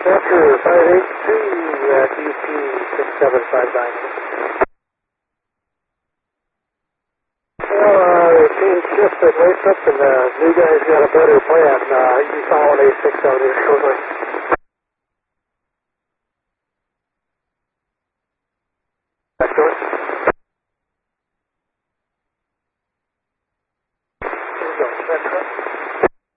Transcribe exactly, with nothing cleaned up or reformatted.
After five eight two at U P six seven five nine. Well, uh, the team shifted right up, and the new guys got a better plan. Uh, you saw what A six out here shortly.